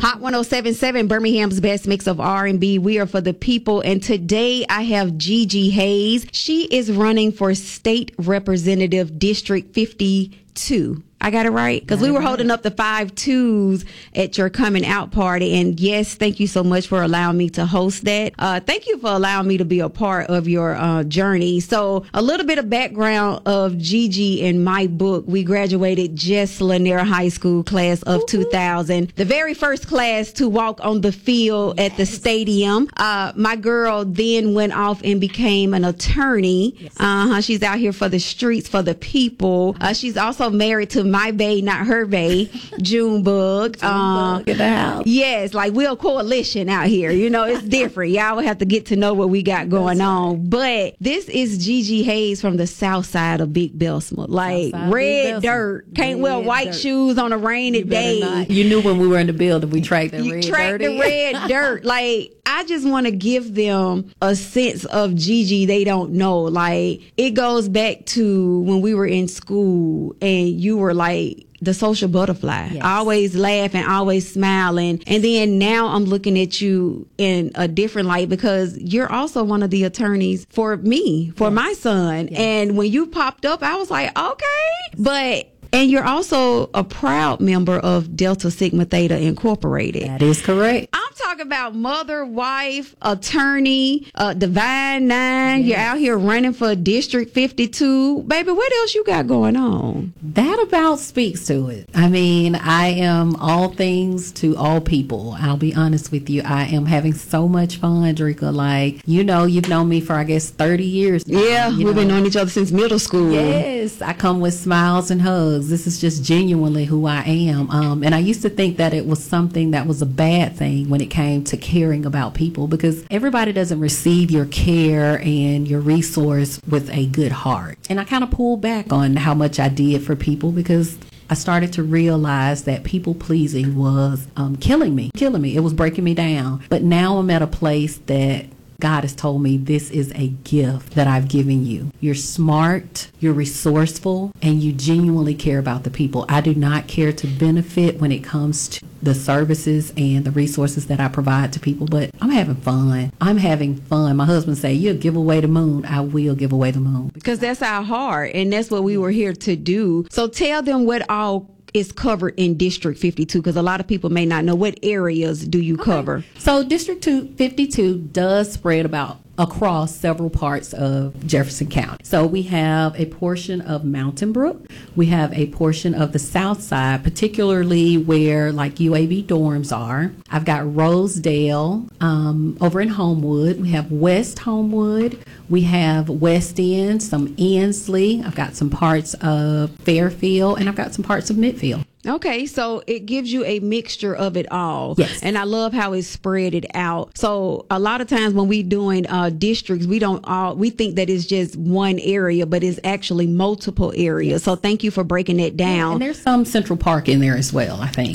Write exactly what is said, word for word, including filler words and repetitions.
Hot one oh seven point seven, Birmingham's best mix of R and B. We are for the people. And today I have Gigi Hayes. She is running for State Representative District fifty-two. I got it right? Because we were holding up the five twos at your coming out party. And yes, thank you so much for allowing me to host that. Uh, thank you for allowing me to be a part of your uh, journey. So a little bit of background of Gigi in my book. We graduated just Lanier High School class of two thousand. The very first class to walk on the field yes. at the stadium. Uh, my girl then went off and became an attorney. Yes. Uh-huh. She's out here for the streets, for the people. Uh, she's also married to my bae, not her bae, Junebug. Junebug um, in the house. Yes, like we're a coalition out here. You know, it's different. Y'all will have to get to know what we got going That's on. Right. But this is Gigi Hayes from the south side of Big Belsma. Like red dirt. Can't red wear white dirt. shoes on a rainy you day. Not. You knew when we were in the building, we tracked the you red tracked the red dirt. Like, I just want to give them a sense of Gigi they don't know. Like, it goes back to when we were in school and you were like the social butterfly, yes. always laughing, always smiling. And then now I'm looking at you in a different light because you're also one of the attorneys for me, for yes. my son. Yes. And when you popped up, I was like, okay. But and you're also a proud member of Delta Sigma Theta Incorporated. That is correct. I'm talking about mother, wife, attorney, uh, Divine Nine. Yes. You're out here running for District fifty-two. Baby, what else you got going on? That about speaks to it. I mean, I am all things to all people. I'll be honest with you. I am having so much fun, Drika. Like, you know, you've known me for, I guess, thirty years now. Yeah, we've know. been knowing each other since middle school. Yes, I come with smiles and hugs. This is just genuinely who I am. Um, and I used to think that it was something that was a bad thing when it came to caring about people, because everybody doesn't receive your care and your resource with a good heart. And I kind of pulled back on how much I did for people because I started to realize that people pleasing was um, killing me, killing me. It was breaking me down. But now I'm at a place that God has told me this is a gift that I've given you. You're smart, you're resourceful, and you genuinely care about the people. I do not care to benefit when it comes to the services and the resources that I provide to people, but I'm having fun. I'm having fun. My husband say, you'll give away the moon. I will give away the moon. Because that's our heart, and that's what we were here to do. So tell them what all is covered in District fifty-two, because a lot of people may not know. What areas do you okay. cover? So District fifty-two does spread about across several parts of Jefferson County. So we have a portion of Mountain Brook. We have a portion of the south side, particularly where like U A B dorms are. I've got Rosedale um, over in Homewood. We have West Homewood. We have West End, some Ensley. I've got some parts of Fairfield, and I've got some parts of Midfield. Okay, so it gives you a mixture of it all. Yes. And I love how it's spread it out. So a lot of times when we doing uh, districts, we don't all, we think that it's just one area, but it's actually multiple areas. Yes. So thank you for breaking it down. Yeah, and there's some Central Park in there as well, I think.